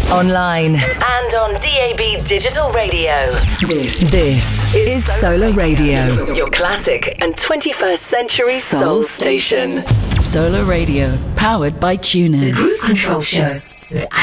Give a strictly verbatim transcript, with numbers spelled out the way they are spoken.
online, and on D A B Digital Radio. This, this is Solar Radio, your classic and twenty-first century soul station. Solar Radio, powered by TuneIn. The Groove Control Show.